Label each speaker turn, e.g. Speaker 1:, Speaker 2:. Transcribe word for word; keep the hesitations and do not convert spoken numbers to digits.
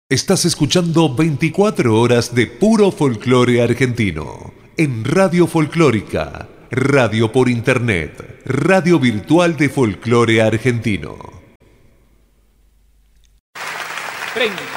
Speaker 1: Estás escuchando veinticuatro horas de puro folclore argentino en Radio Folclórica, radio por internet, radio virtual de folclore argentino.
Speaker 2: treinta.